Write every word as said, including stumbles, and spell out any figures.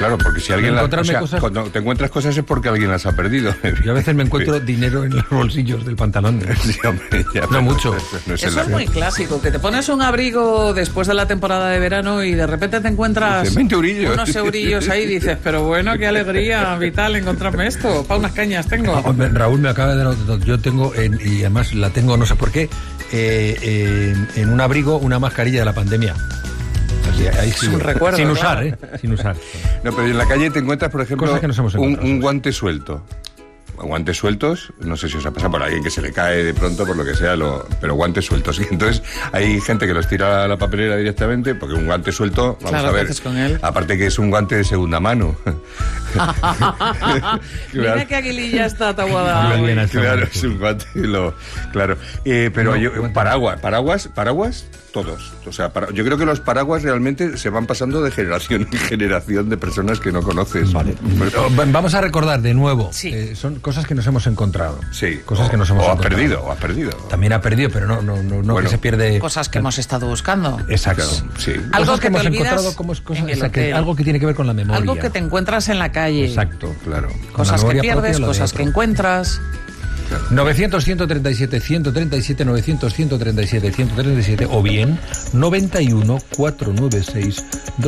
claro, porque si alguien las, o sea, cosas... cuando te encuentras cosas es porque alguien las ha perdido. Yo a veces me encuentro dinero en los bolsillos del pantalón. Sí, hombre, ya, no mucho. Eso, no es, eso es muy clásico, que te pones un abrigo después de la temporada de verano y de repente te encuentras Dice, veinte eurillos. unos eurillos ahí y dices, pero bueno, qué alegría vital encontrarme esto. Para unas cañas tengo. Ah, Raúl me acaba de dar, yo tengo, en, y además la tengo, no sé por qué, eh, eh, en un abrigo una mascarilla de la pandemia. Así, ahí Es sí, un recuerdo, sin usar, claro. ¿eh? Sin usar. No, pero en la calle te encuentras, por ejemplo, Cosas que nos hemos un, encontrado. un guante suelto. Guantes sueltos, no sé si os ha pasado por alguien que se le cae de pronto, por lo que sea, lo, pero guantes sueltos. Y entonces hay gente que los tira a la papelera directamente, porque un guante suelto, vamos Claro, a ¿qué ver, haces con él? aparte que es un guante de segunda mano. Mira qué aguililla está tabuada. Claro, hoy. bien así. Claro, es un guante, lo, claro. Eh, pero No, yo, guante. paraguas, paraguas, paraguas, todos. O sea, para, yo creo que los paraguas realmente se van pasando de generación en generación de personas que no conoces. Vale. Pero- Vamos a recordar de nuevo. Sí. Eh, son cosas que nos hemos encontrado. sí. Cosas o, que nos hemos o has encontrado. perdido, o has perdido. También ha perdido, pero no, no, no, no Bueno, que se pierde. Cosas que hemos estado buscando. Exacto. Claro, sí. Algo Cosas que te hemos olvidas encontrado como es cosas, en el o sea, que- hotel. algo que tiene que ver con la memoria. Algo que te encuentras en la calle. Exacto. Claro. Cosas La que memoria pierdes, propia o la de cosas otro. que encuentras. novecientos, ciento treinta y siete, ciento treinta y siete, novecientos, ciento treinta y siete, ciento treinta y siete o bien noventa y uno, cuatrocientos noventa y seis